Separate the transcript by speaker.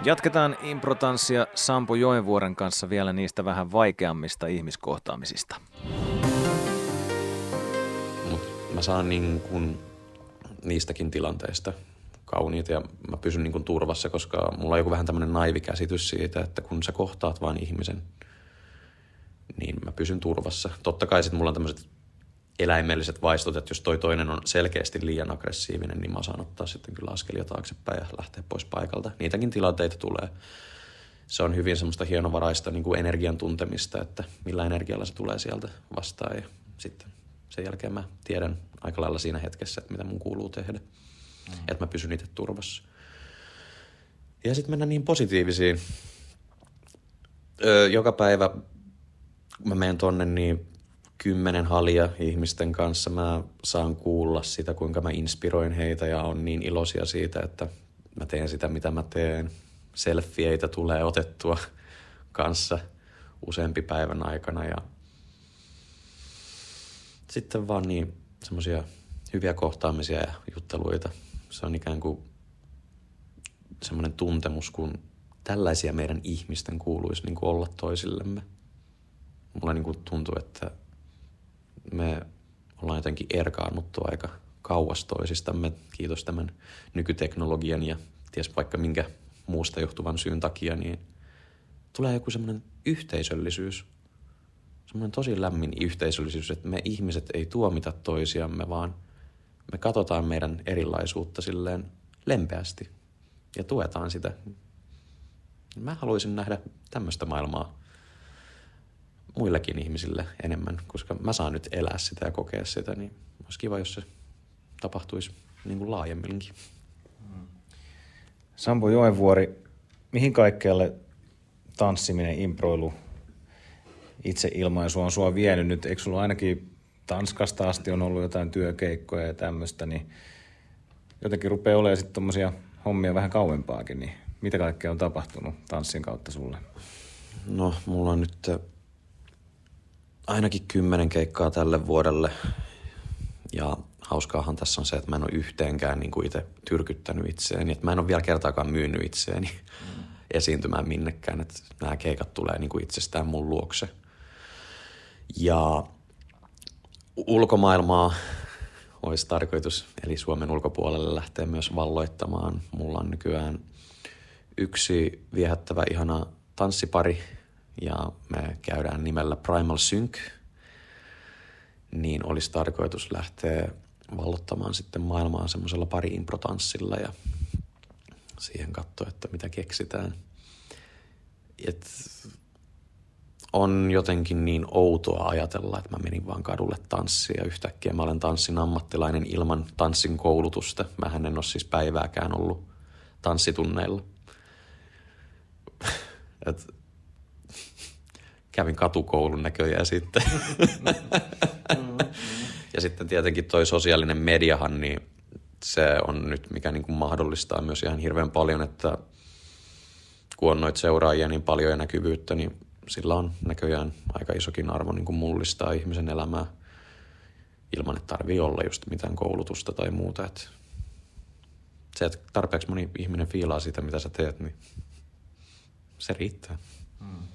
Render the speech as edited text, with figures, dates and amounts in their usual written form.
Speaker 1: Jatketaan improtanssia Sampo Joenvuoren kanssa vielä niistä vähän vaikeammista ihmiskohtaamisista.
Speaker 2: Mä saan niin kuin niistäkin tilanteista kauniita ja mä pysyn niin kuin turvassa, koska mulla on joku vähän tämmöinen naivi käsitys siitä, että kun sä kohtaat vain ihmisen, niin mä pysyn turvassa. Totta kai sitten mulla on tämmöiset eläimelliset vaistot, että jos toi toinen on selkeästi liian aggressiivinen, niin mä saan ottaa sitten kyllä askelia taaksepäin ja lähteä pois paikalta. Niitäkin tilanteita tulee. Se on hyvin semmoista hienovaraista niin kuin energian tuntemista, että millä energialla se tulee sieltä vastaan ja sitten sen jälkeen mä tiedän aika lailla siinä hetkessä, että mitä mun kuuluu tehdä. Että mä pysyn itse turvassa. Ja sitten mennään niin positiivisiin. Joka päivä, kun mä menen tonne, niin 10 halia ihmisten kanssa. Mä saan kuulla sitä, kuinka mä inspiroin heitä ja on niin iloisia siitä, että mä teen sitä, mitä mä teen. Selfieitä tulee otettua kanssa useampi päivän aikana ja sitten vaan niin semmoisia hyviä kohtaamisia ja jutteluita. Se on ikään kuin semmoinen tuntemus, kun tällaisia meidän ihmisten kuuluisi niin kuin olla toisillemme. Mulla niin kuin tuntuu, että me ollaan jotenkin erkaannuttu aika kauas toisistamme, kiitos tämän nykyteknologian ja ties vaikka minkä muusta johtuvan syyn takia, niin tulee joku semmoinen yhteisöllisyys. Semmoinen tosi lämmin yhteisöllisyys, että me ihmiset ei tuomita toisiamme, vaan me katsotaan meidän erilaisuutta silleen lempeästi ja tuetaan sitä. Mä haluaisin nähdä tämmöistä maailmaa muillekin ihmisille enemmän, koska mä saan nyt elää sitä ja kokea sitä, niin olisi kiva, jos se tapahtuisi niin kuin laajemminkin.
Speaker 1: Sampo Joenvuori, mihin kaikkealle tanssiminen, improilu, itseilmaisu on sua vienyt nyt? Eikö sulla ainakin Tanskasta asti on ollut jotain työkeikkoja ja tämmöistä, niin jotenkin rupeaa olemaan sitten tommosia hommia vähän kauempaakin, niin mitä kaikkea on tapahtunut tanssin kautta sulle?
Speaker 2: No, mulla on nyt ainakin 10 keikkaa tälle vuodelle ja hauskaahan tässä on se, että mä en ole yhteenkään niin kuin itse tyrkyttänyt itseäni, että mä en ole vielä kertaakaan myynyt itseäni esiintymään minnekään, että nämä keikat tulee niin kuin itsestään mun luokse. Ja ulkomaailmaa olisi tarkoitus, eli Suomen ulkopuolelle lähteä myös valloittamaan. Mulla on nykyään yksi viehättävä ihana tanssipari ja me käydään nimellä Primal Sync. Niin olisi tarkoitus lähteä vallottamaan sitten maailmaa semmoisella pari-improtanssilla ja siihen katsoa, että mitä keksitään. On jotenkin niin outoa ajatella, että mä menin vaan kadulle tanssia ja yhtäkkiä mä olen tanssin ammattilainen ilman tanssin koulutusta. Mähän en ole siis päivääkään ollut tanssitunneilla. Kävin katukoulun näköjään sitten. Ja sitten tietenkin toi sosiaalinen mediahan, niin se on nyt mikä niin kuin mahdollistaa myös ihan hirveän paljon, että kun on noita seuraajia niin paljon ja näkyvyyttä, niin sillä on näköjään aika isokin arvo niin kuin mullistaa ihmisen elämää ilman, että tarvii olla just mitään koulutusta tai muuta. Että se, että tarpeeksi moni ihminen fiilaa sitä, mitä sä teet, niin se riittää.